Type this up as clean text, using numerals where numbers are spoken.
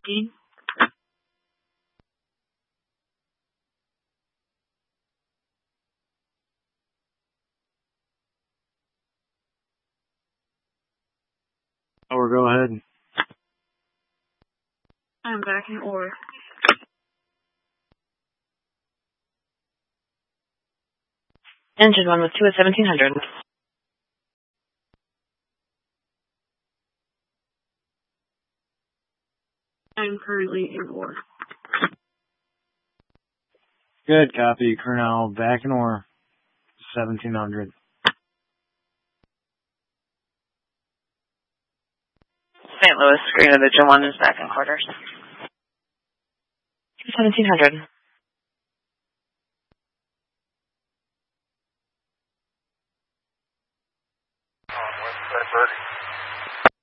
15. Or go ahead. I'm back in ore. Engine 1 with 2 at 1700. I'm currently in ore. Good copy, Colonel. Back in ore. 1700. St. Louis, Green Division 1 is back in quarters. 1700.